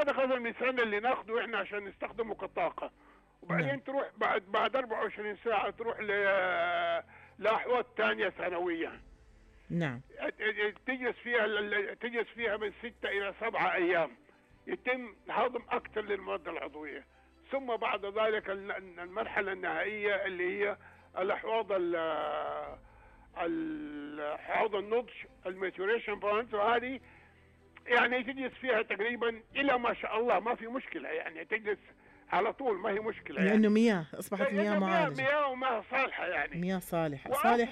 هذا غاز الميثان اللي ناخده احنا عشان نستخدمه كطاقة، وبعدين تروح بعد 24 ساعة تروح لأحواض تانية ثانوية. نعم. تجلس فيها من 6 إلى 7 أيام، يتم هضم أكثر للمادة العضوية. ثم بعد ذلك المرحلة النهائية اللي هي الأحواض حوض النضج، الماتوريشن بوينت، وهذه يعني تجلس فيها تقريبا إلى ما شاء الله، ما في مشكلة يعني، تجلس على طول ما هي مشكلة يعني. لأنه مياه أصبحت مياه معالجة، مياه ومياه صالحة يعني، مياه صالحة.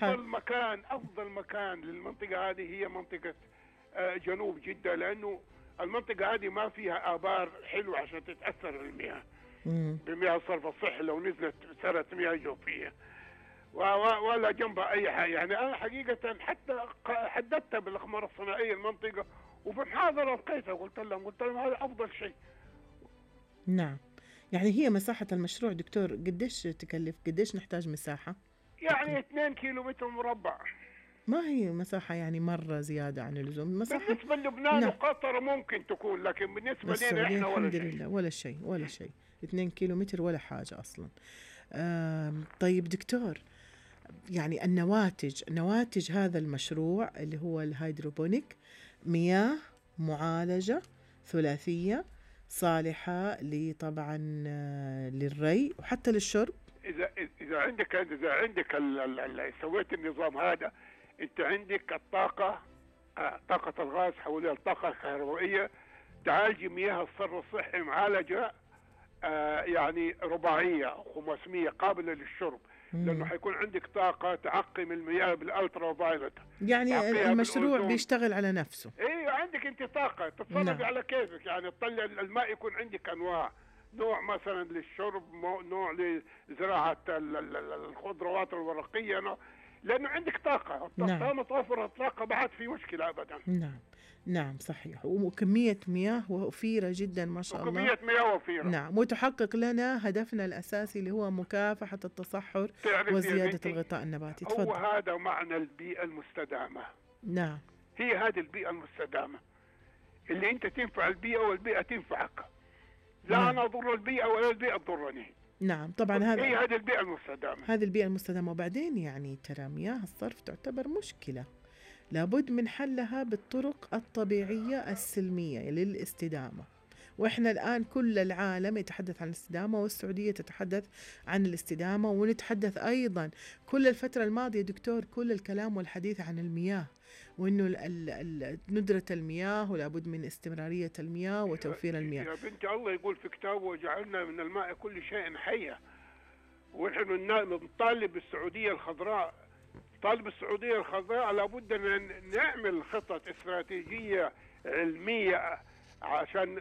أفضل مكان للمنطقة هذه هي منطقة جنوب جدة، لأنه المنطقة هذه ما فيها آبار حلوة عشان تتأثر المياه بمياه الصرف الصحي لو نزلت صارت مياه جوفية، ولا جنبها أي حاجة يعني. أنا حقيقة حتى حددتها بالأقمار الصناعية المنطقة، وفي محاضرة لقيتها قلت لهم هذا أفضل شيء. نعم. يعني هي مساحة المشروع دكتور قديش تكلف؟ قديش نحتاج مساحة؟ يعني 2 كيلومتر مربع. ما هي مساحة يعني مرة زيادة عن اللزوم. مساحة بالنسبة للبنان وقطر ممكن تكون، لكن بالنسبة لنا احنا الحمد لله ولا شيء 2 كيلومتر ولا حاجة أصلا. طيب دكتور، يعني نواتج هذا المشروع اللي هو الهيدروبونيك، مياه معالجة ثلاثية صالحة طبعا للري وحتى للشرب. إذا عندك سويت النظام هذا، أنت عندك الطاقة، طاقة الغاز حولها الطاقة الكهربائية، تعالج مياه الصرف الصحي معالجة يعني رباعية أو 500 قابلة للشرب، لأنه حيكون عندك طاقة تعقم المياه بالألترا فايلت. يعني المشروع بيشتغل على نفسه. إيه، عندك أنت طاقة تتصرف على كيفك يعني. تطلع الماء يكون عندك أنواع، نوع مثلا للشرب، نوع لزراعة الخضروات الورقية، لأنه عندك طاقة. طالما توفر الطاقة بعد في مشكلة أبدا. نعم صحيح. وكمية مياه وفيرة جدا ما شاء الله. كمية مياه وفيرة. نعم. وتحقق لنا هدفنا الأساسي اللي هو مكافحة التصحر وزيادة الغطاء النباتي. تفضل. هو هذا معنى البيئة المستدامة. نعم. هي هذه البيئة المستدامة اللي أنت تنفع البيئة والبيئة تنفعك. لا أنا أضر البيئة ولا البيئة تضرني. نعم طبعا. هي هذه البيئة المستدامة. هذه البيئة المستدامة. وبعدين يعني ترى مياه الصرف تعتبر مشكلة، لابد من حلها بالطرق الطبيعية السلمية للاستدامة. وإحنا الآن كل العالم يتحدث عن الاستدامة، والسعودية تتحدث عن الاستدامة، ونتحدث أيضا كل الفترة الماضية دكتور كل الكلام والحديث عن المياه، وإنه ندرة المياه ولابد من استمرارية المياه وتوفير المياه. يا بنتي الله يقول في كتابه وجعلنا من الماء كل شيء حية، ونحن نطالب بالسعودية الخضراء. لابد أن نعمل خطط استراتيجية علمية عشان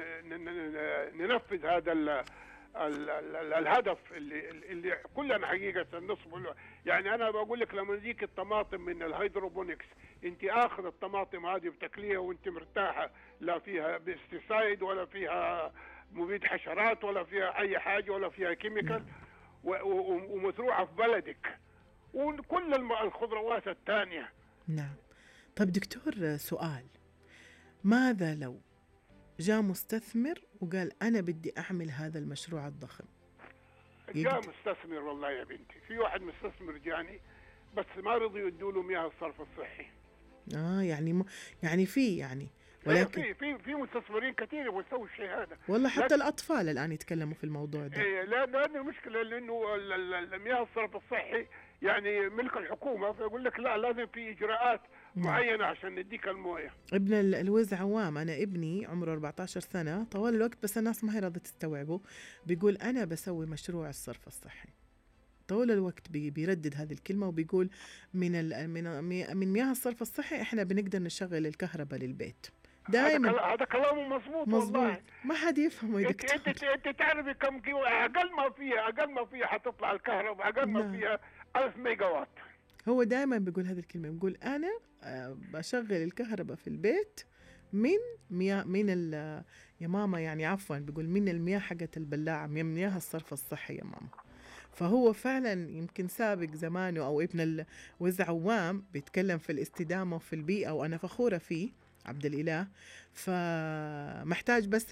ننفذ هذا الهدف اللي كلنا حقيقة نصبه له. يعني أنا بقول لك لما نجيك الطماطم من الهيدروبونكس، أنت آخذ الطماطم هذه بتاكليها وأنت مرتاحة، لا فيها بيستيسايد ولا فيها مبيد حشرات ولا فيها أي حاجة ولا فيها كيميكال، ومزروعة في بلدك، وكل الخضروات الثانية. نعم. طب دكتور سؤال، ماذا لو جاء مستثمر وقال أنا بدي أعمل هذا المشروع الضخم؟ جاء مستثمر والله يا بنتي، في واحد مستثمر جاني بس ما رضي يدوا له مياه الصرف الصحي. يعني ولكن في مستثمرين كثير يبغوا يسووا الشيء هذا. والله حتى الأطفال الآن يتكلموا في الموضوع ده. لأن المشكلة لأنه المياه الصرف الصحي يعني ملك الحكومة، فيقول لك لا لازم في إجراءات معينة عشان نديك الموية. ابن الوز عوام، أنا ابني عمره 14 سنة طوال الوقت، بس الناس ما هي راضية تستوعبه، بيقول أنا بسوي مشروع الصرف الصحي. طول الوقت بيردد هذه الكلمة وبيقول من مياه الصرف الصحي إحنا بنقدر نشغل الكهرباء للبيت. دائما هذا كلامه مظبوط والله. ما حد يفهمه يا دكتور. انت تعرفي كم كيلو اقل ما فيها حتطلع الكهرباء، اقل ما فيها 1000 ميجا وات. هو دائما بيقول هذه الكلمة، بيقول أنا بشغل الكهرباء في البيت من مياه يا ماما، يعني عفوا بيقول من المياه حقت البلاعة، من مياه الصرف الصحي يا ماما. فهو فعلا يمكن سابق زمانه، أو ابن الوز عوام بيتكلم في الاستدامة وفي البيئة، وأنا فخورة فيه عبد الإله. فمحتاج بس